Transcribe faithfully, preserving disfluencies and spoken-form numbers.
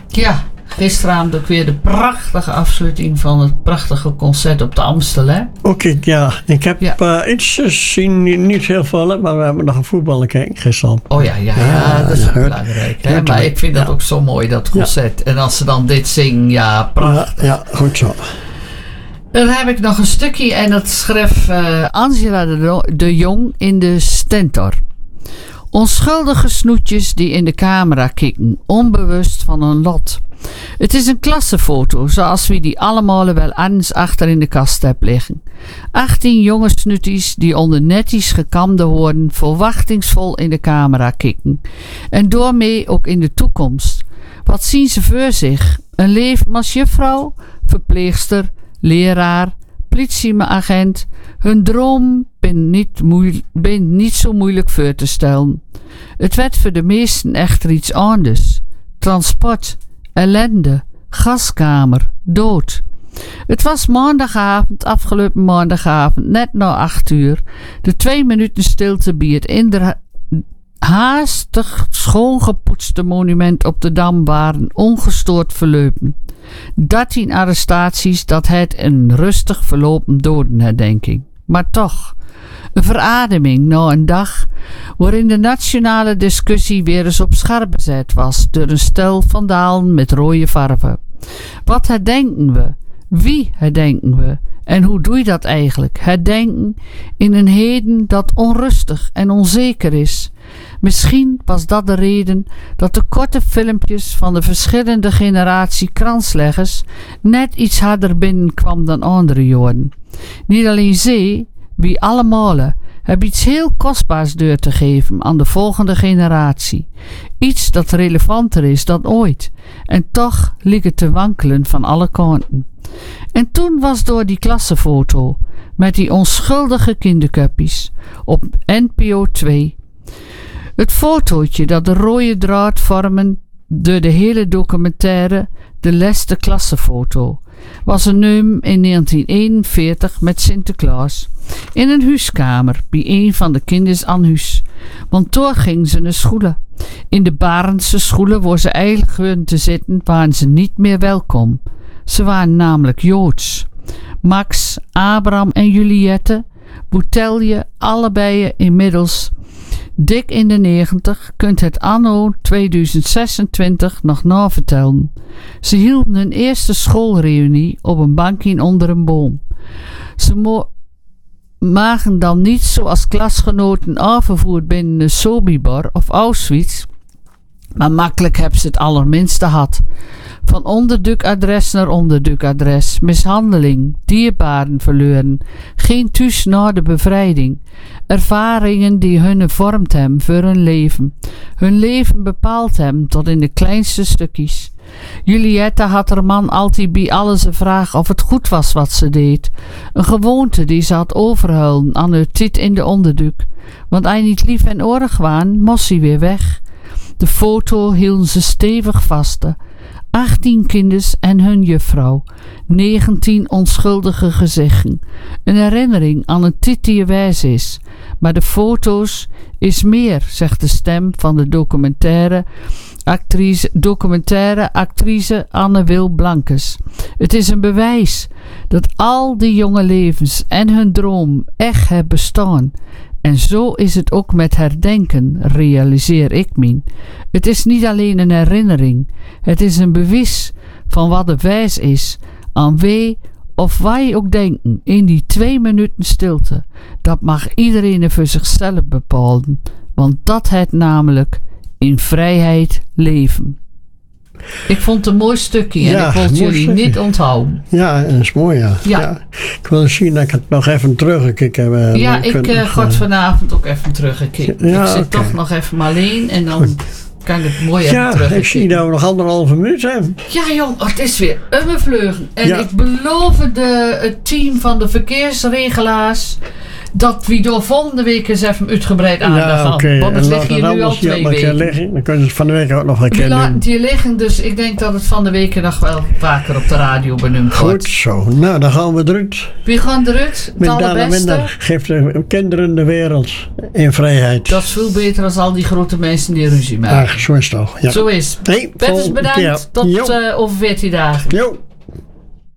Ja, gisteravond ook weer de prachtige afsluiting van het prachtige concert op de Amstel, hè? Ook ik, ja. Ik heb Ja. uh, iets gezien, niet, niet heel veel, maar we hebben nog een voetballen gekeken gisteren. Oh ja, ja, ja, Ja, dat is ook ja, belangrijk. Hè? ja, Maar ik vind dat ja. ook zo mooi, dat concert. En als ze dan dit zingen, ja, prachtig. Ja, ja, goed zo. Dan heb ik nog een stukje en dat schreef uh, Angela de, Ro- de Jong in de Stentor. Onschuldige snoetjes die in de camera kikken, onbewust van hun lot. Het is een klassenfoto, zoals we die allemaal wel anders achter in de kast hebben liggen. achttien jonge snoeties die onder netjes gekamde hoorden verwachtingsvol in de camera kikken. En doormee ook in de toekomst. Wat zien ze voor zich? Een leven als juffrouw, verpleegster, leraar, politieagent. Hun droom ben niet, moeil- ben niet zo moeilijk voor te stellen. Het werd voor de meesten echter iets anders. Transport, ellende, gaskamer, dood. Het was maandagavond, afgelopen maandagavond, net na acht uur. De twee minuten stilte bij het inderdaad haastig schoongepoetste monument op de Dam waren ongestoord verlopen. dertien arrestaties, dat het een rustig verlopen dodenherdenking. Maar toch, een verademing na een dag waarin de nationale discussie weer eens op scherp bezet was door een stel vandalen met rode verven. Wat herdenken we? Wie herdenken we? En hoe doe je dat eigenlijk? Herdenken in een heden dat onrustig en onzeker is. Misschien was dat de reden dat de korte filmpjes van de verschillende generatie kransleggers net iets harder binnenkwam dan andere jaren. Niet alleen zij, wie allemaal, hebben iets heel kostbaars deur te geven aan de volgende generatie. Iets dat relevanter is dan ooit. En toch liep het te wankelen van alle kanten. En toen was door die klassenfoto met die onschuldige kinderkuppies op N P O twee. Het fotootje dat de rode draad vormen door de hele documentaire, de laatste klassenfoto, was een neum in negentien eenenveertig met Sinterklaas in een huiskamer bij een van de kinders aan huis. Want toen gingen ze naar scholen. In de Barendse scholen waar ze eigenlijk hun te zitten, waren ze niet meer welkom. Ze waren namelijk Joods. Max, Abraham en Juliette, Boutelje, allebei inmiddels dik in de negentig, kunt het anno tweeduizend zesentwintig nog navertellen. Ze hielden hun eerste schoolreunie op een bankje onder een boom. Ze mo- magen dan niet zoals klasgenoten afgevoerd binnen een Sobibor of Auschwitz, maar makkelijk hebben ze het allerminste gehad. Van onderdukadres naar onderdukadres, mishandeling, dierbaren verloren, geen thuis na de bevrijding, ervaringen die hun vormd hebben voor hun leven, hun leven bepaald hebben tot in de kleinste stukjes. Juliette had haar man altijd bij alles een vraag of het goed was wat ze deed, een gewoonte die ze had overhuilen aan haar tijd in de onderduk, want hij niet lief en oorlog waren, moest hij weer weg. De foto hielden ze stevig vast. achttien kinders en hun juffrouw. negentien onschuldige gezichten. Een herinnering aan een tijd die wijs is. Maar de foto's is meer, zegt de stem van de documentaire actrice, documentaire actrice Anne Wil Blankes. Het is een bewijs dat al die jonge levens en hun droom echt hebben bestaan. En zo is het ook met herdenken, realiseer ik me. Het is niet alleen een herinnering, het is een bewijs van wat de wijs is, aan wie of wij ook denken in die twee minuten stilte. Dat mag iedereen voor zichzelf bepalen, want dat het namelijk in vrijheid leven. Ik vond het een mooi stukje en Ja, ik wil het jullie stukje. niet onthouden. Ja, dat is mooi, ja. Ja. ja. Ik wil zien dat ik het nog even teruggekeken heb. Ja, Dan ik kun- uh, ga het vanavond ook even teruggekeken. Ja, ik zit oké. toch nog even maar alleen en dan kan ik het mooi even Ja, teruggekeken. ik zie dat we nog anderhalve minuut hebben. Ja jong, het is weer een vleugel. En Ja. ik beloof de, het team van de verkeersregelaars dat we door volgende week eens even uitgebreid aandacht Ja, gaan. oké. Want het En ligt laat hier het nu al anders hier twee nog een keer weken. liggen. Dan kunnen ze het van de week ook nog een We keer laten doen. het hier liggen, dus ik denk dat het van de weken nog wel vaker op de radio benoemd Goed wordt. zo. Nou, dan gaan we eruit. We gaan eruit, het Met Dana allerbeste. Minder geeft de kinderen de wereld in vrijheid. Dat is veel beter dan al die grote mensen die ruzie maken. Ach, zo is het toch. Ja. Zo is. Hey, Betters volgende bedankt. keer. Tot Jo. uh, over veertien dagen. Jo.